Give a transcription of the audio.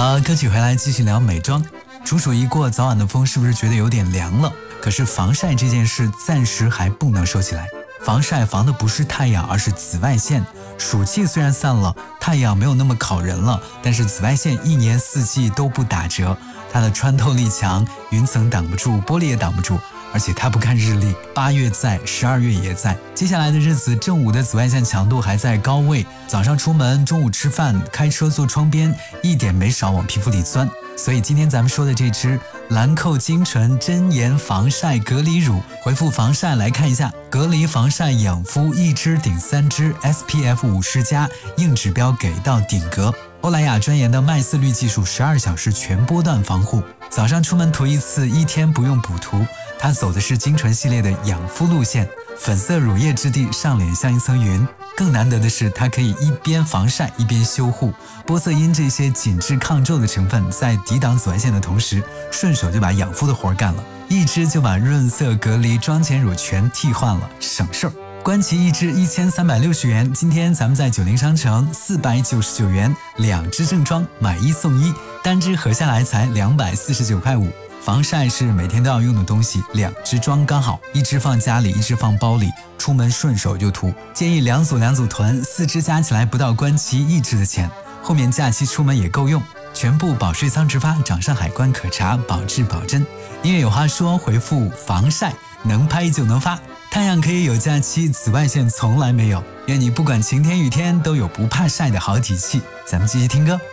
了，歌曲回来继续聊美妆。处暑一过，早晚的风是不是觉得有点凉了？可是防晒这件事暂时还不能收起来。防晒防的不是太阳，而是紫外线。暑气虽然散了，太阳没有那么烤人了，但是紫外线一年四季都不打折。它的穿透力强，云层挡不住，玻璃也挡不住，而且它不看日历，8月在，12月也在。接下来的日子，正午的紫外线强度还在高位，早上出门，中午吃饭，开车坐窗边，一点没少往皮肤里钻。所以今天咱们说的这支兰蔻精纯真颜防晒隔离乳，回复防晒来看一下，隔离防晒养肤1支顶3支 SPF 50+，硬指标给到顶格。欧莱雅专研的麦丝滤技术，12小时全波段防护。早上出门涂一次，1天不用补涂。它走的是精纯系列的养肤路线，粉色乳液质地，上脸像一层云。更难得的是，它可以一边防晒一边修护。玻色因这些紧致抗皱的成分，在抵挡紫外线的同时，顺手就把养肤的活干了。1支就把润色隔离妆前乳全替换了，省事儿。官旗1支1360元，今天咱们在90商城499元，2支正装买1送1，单支合下来才249.5块。防晒是每天都要用的东西，2支装刚好，1支放家里，1支放包里，出门顺手就涂。建议2组囤，4支加起来不到官旗1支的钱，后面假期出门也够用。全部保税仓直发，掌上海关可查，保质保真。音乐有话说，回复防晒，能拍就能发。太阳可以有假期，紫外线从来没有。愿你不管晴天雨天，都有不怕晒的好体气。咱们继续听歌。